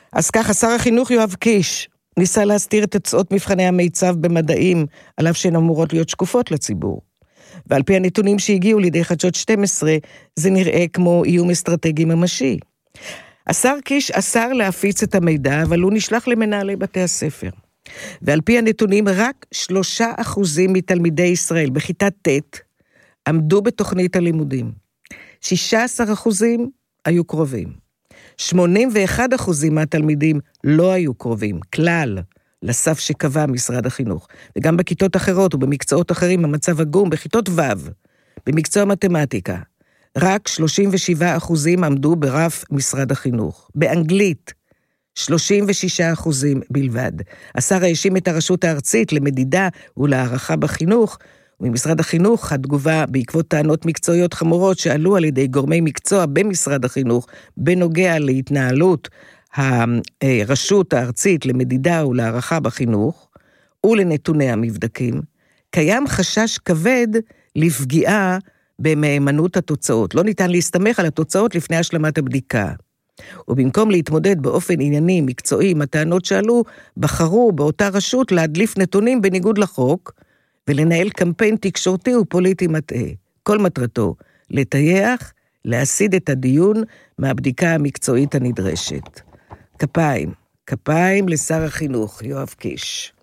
אז ככה, שר החינוך יואב קיש ניסה להסתיר את תוצאות מבחני המיצב במדעים, על אף שהן אמורות להיות שקופות לציבור. ועל פי הנתונים שהגיעו לידי חדשות 12, זה נראה כמו איום אסטרטגי ממשי. השר קיש אסר להפיץ את המידע, אבל הוא נשלח למנהלי בתי הספר. ועל פי הנתונים, רק 3% מתלמידי ישראל בכיתה ט' עמדו בתוכנית הלימודים. 16% היו קרובים. 81% מהתלמידים לא היו קרובים, כלל, לסף שקבע משרד החינוך. וגם בכיתות אחרות ובמקצועות אחרים המצב עגום, בכיתות ו', במקצוע מתמטיקה, רק 37% עמדו ברף משרד החינוך. באנגלית, 36% בלבד. השר האשים את הרשות הארצית למדידה ולהערכה בחינוך, וממשרד החינוך התגובה בעקבות טענות מקצועיות חמורות שעלו על ידי גורמי מקצוע במשרד החינוך, בנוגע להתנהלות הרשות הארצית למדידה ולהערכה בחינוך, ולנתוני המבדקים, קיים חשש כבד לפגיעה במהימנות התוצאות. לא ניתן להסתמך על התוצאות לפני השלמת הבדיקה. ובמקום להתמודד באופן ענייני, מקצועי, עם הטענות שעלו, בחרו באותה רשות להדליף נתונים בניגוד לחוק, ולנהל קמפיין תקשורתי ופוליטי מטעה. כל מטרתו, לטייח, להסיד את הדיון מהבדיקה המקצועית הנדרשת. כפיים לשר החינוך, יואב קיש.